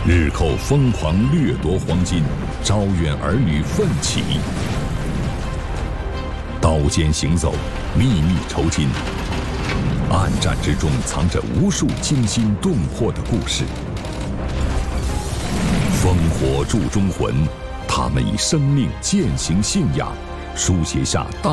日寇疯狂掠夺黄金，招远儿女奋起。刀尖行走，秘密酬金，暗战之中藏着无数惊心动魄的故事。烽火铸忠魂，他们以生命践行信仰，书写下大